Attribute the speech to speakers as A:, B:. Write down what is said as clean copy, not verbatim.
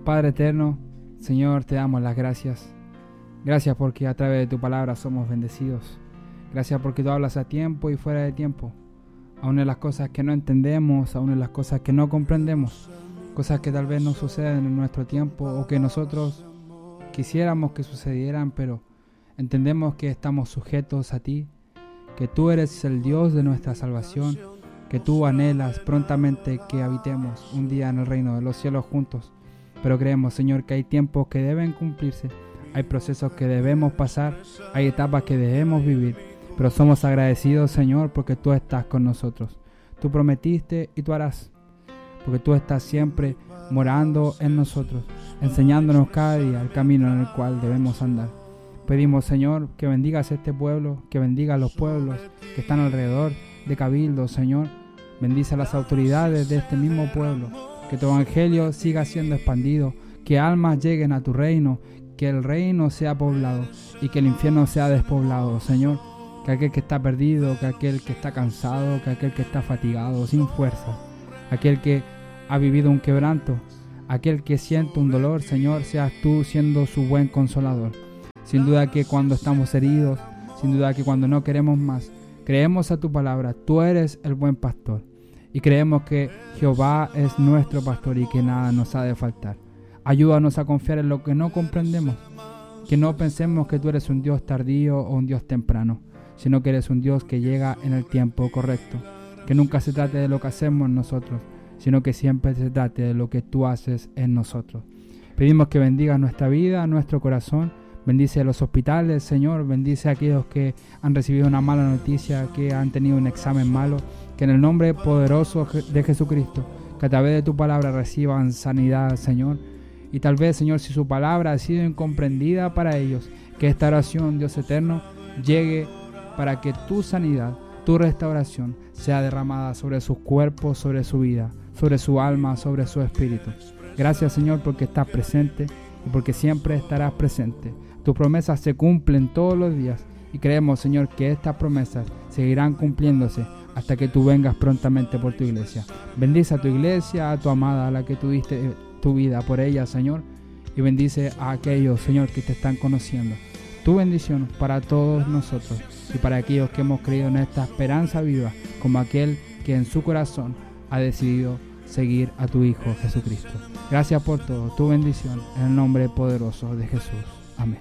A: Padre eterno, Señor, te damos las gracias. Gracias porque a través de tu palabra somos bendecidos. Gracias porque tú hablas a tiempo y fuera de tiempo. Aún en las cosas que no entendemos, aún en las cosas que no comprendemos, cosas que tal vez no suceden en nuestro tiempo o que nosotros quisiéramos que sucedieran, pero entendemos que estamos sujetos a ti, que tú eres el Dios de nuestra salvación, que tú anhelas prontamente que habitemos un día en el reino de los cielos juntos. Pero creemos, Señor, que hay tiempos que deben cumplirse, hay procesos que debemos pasar, hay etapas que debemos vivir, pero somos agradecidos, Señor, porque tú estás con nosotros. Tú prometiste y tú harás, porque tú estás siempre morando en nosotros, enseñándonos cada día el camino en el cual debemos andar. Pedimos, Señor, que bendigas este pueblo, que bendigas los pueblos que están alrededor de Cabildo, Señor. Bendice a las autoridades de este mismo pueblo, que tu evangelio siga siendo expandido, que almas lleguen a tu reino, que el reino sea poblado y que el infierno sea despoblado, Señor. Que aquel que está perdido, que aquel que está cansado, que aquel que está fatigado, sin fuerza, aquel que ha vivido un quebranto, aquel que siente un dolor, Señor, seas tú siendo su buen consolador. Sin duda que cuando estamos heridos, sin duda que cuando no queremos más, creemos a tu palabra, tú eres el buen pastor. Y creemos que Jehová es nuestro pastor y que nada nos ha de faltar. Ayúdanos a confiar en lo que no comprendemos, que no pensemos que tú eres un Dios tardío o un Dios temprano, sino que eres un Dios que llega en el tiempo correcto. Que nunca se trate de lo que hacemos nosotros, sino que siempre se trate de lo que tú haces en nosotros. Pedimos que bendiga nuestra vida, nuestro corazón. Bendice a los hospitales, Señor. Bendice a aquellos que han recibido una mala noticia, que han tenido un examen malo. Que en el nombre poderoso de Jesucristo, que a través de tu palabra reciban sanidad, Señor. Y tal vez, Señor, si su palabra ha sido incomprendida para ellos, que esta oración, Dios eterno, llegue para que tu sanidad, tu restauración sea derramada sobre sus cuerpos, sobre su vida, sobre su alma, sobre su espíritu. Gracias, Señor, porque estás presente y porque siempre estarás presente. Tus promesas se cumplen todos los días y creemos, Señor, que estas promesas seguirán cumpliéndose hasta que tú vengas prontamente por tu iglesia. Bendice a tu iglesia, a tu amada, a la que tú diste tu vida por ella, Señor, y bendice a aquellos, Señor, que te están conociendo. Tu bendición para todos nosotros y para aquellos que hemos creído en esta esperanza viva, como aquel que en su corazón ha decidido seguir a tu Hijo Jesucristo. Gracias por todo, tu bendición, en el nombre poderoso de Jesús.